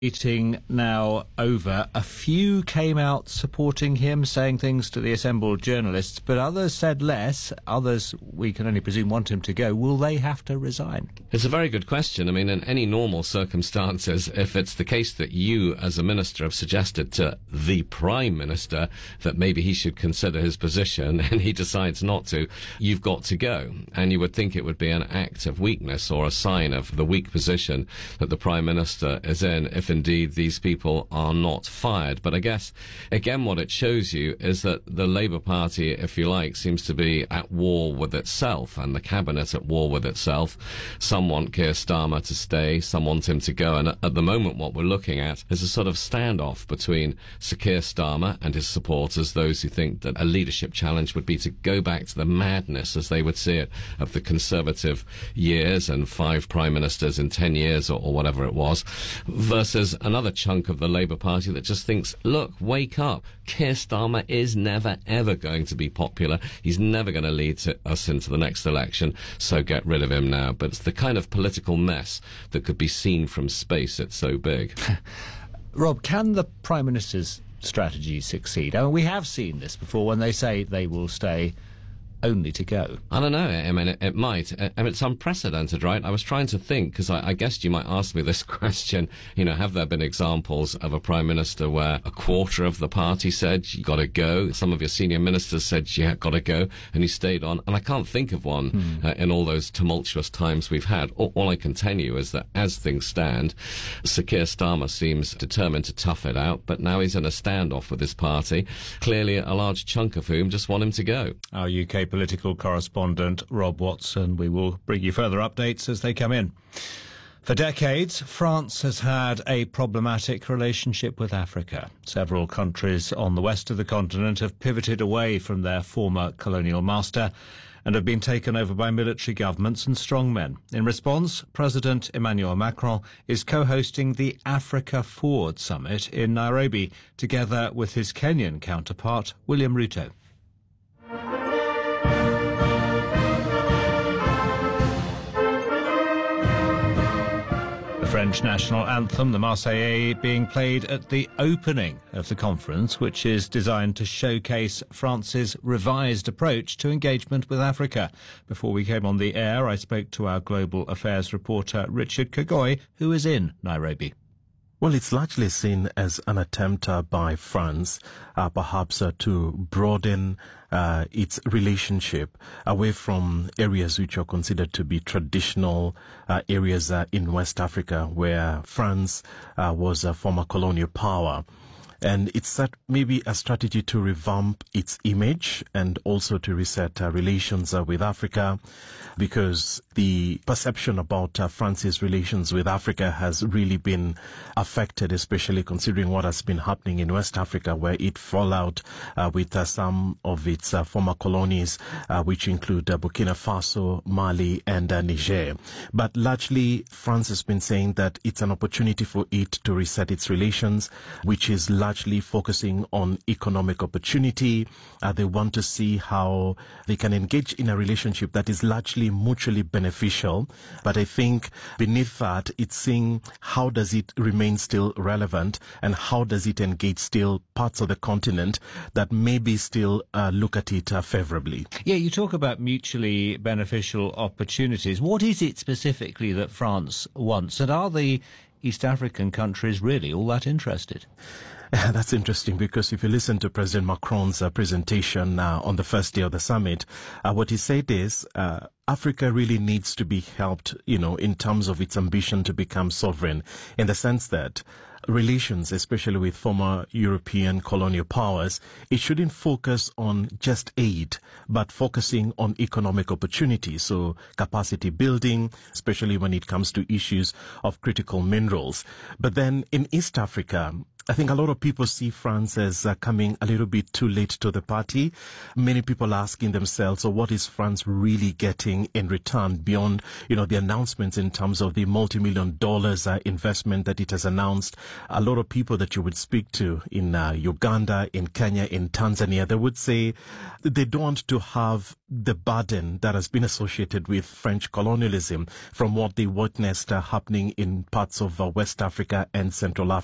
Meeting now over. A few came out supporting him, saying things to the assembled journalists, but others said less. Others, we can only presume, want him to go. Will they have to resign? It's a very good question. I mean, in any normal circumstances, if it's the case that you, as a minister, have suggested to the Prime Minister that maybe he should consider his position and he decides not to, you've got to go. And you would think it would be an act of weakness or a sign of the weak position that the Prime Minister is in if indeed these people are not fired. But I guess, again, what it shows you is that the Labour Party, if you like, seems to be at war with itself, and the Cabinet at war with itself. Some want Keir Starmer to stay, some want him to go, and at the moment what we're looking at is a sort of standoff between Sir Keir Starmer and his supporters, those who think that a leadership challenge would be to go back to the madness, as they would see it, of the Conservative years and 5 Prime Ministers in 10 years or whatever it was, versus another chunk of the Labour Party that just thinks, look, wake up. Keir Starmer is never, ever going to be popular. He's never going to lead us into the next election, so get rid of him now. But it's the kind of political mess that could be seen from space. It's so big. Rob, can the Prime Minister's strategy succeed? I mean, we have seen this before when they say they will stay only to go. I don't know. I mean, it might. I mean, it's unprecedented, right? I was trying to think, because I guessed you might ask me this question, you know, have there been examples of a Prime Minister where a quarter of the party said, you got to go? Some of your senior ministers said, yeah, got to go, and he stayed on. And I can't think of one in all those tumultuous times we've had. All I can tell you is that as things stand, Sir Keir Starmer seems determined to tough it out, but now he's in a standoff with his party, clearly a large chunk of whom just want him to go. Our UK political correspondent Rob Watson. We will bring you further updates as they come in. For decades, France has had a problematic relationship with Africa. Several countries on the west of the continent have pivoted away from their former colonial master and have been taken over by military governments and strongmen. In response, President Emmanuel Macron is co-hosting the Africa Forward Summit in Nairobi, together with his Kenyan counterpart, William Ruto. French national anthem, the Marseillaise, being played at the opening of the conference, which is designed to showcase France's revised approach to engagement with Africa. Before we came on the air, I spoke to our global affairs reporter Richard Kagoi, who is in Nairobi. Well, it's largely seen as an attempt by France, perhaps to broaden its relationship away from areas which are considered to be traditional areas in West Africa, where France was a former colonial power. And it's maybe a strategy to revamp its image and also to reset relations with Africa, because the perception about France's relations with Africa has really been affected, especially considering what has been happening in West Africa, where it fell out with some of its former colonies, which include Burkina Faso, Mali, and Niger. But largely, France has been saying that it's an opportunity for it to reset its relations, which is largely focusing on economic opportunity. They want to see how they can engage in a relationship that is largely mutually beneficial. But I think beneath that, it's seeing how does it remain still relevant and how does it engage still parts of the continent that maybe still look at it favorably. Yeah, you talk about mutually beneficial opportunities. What is it specifically that France wants? And are the East African countries really all that interested? That's interesting, because if you listen to President Macron's presentation on the first day of the summit, what he said is Africa really needs to be helped, in terms of its ambition to become sovereign, in the sense that relations, especially with former European colonial powers, it shouldn't focus on just aid, but focusing on economic opportunity. So capacity building, especially when it comes to issues of critical minerals. But then in East Africa, I think a lot of people see France as coming a little bit too late to the party. Many people are asking themselves, so what is France really getting in return beyond, the announcements in terms of the multi-million dollars investment that it has announced? A lot of people that you would speak to in Uganda, in Kenya, in Tanzania, they would say they don't want to have the burden that has been associated with French colonialism from what they witnessed happening in parts of West Africa and Central Africa.